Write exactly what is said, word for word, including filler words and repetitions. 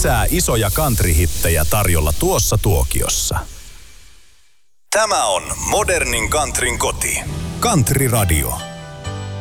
Lisää isoja country-hittejä tarjolla tuossa tuokiossa. Tämä on modernin countryn koti. Country Radio.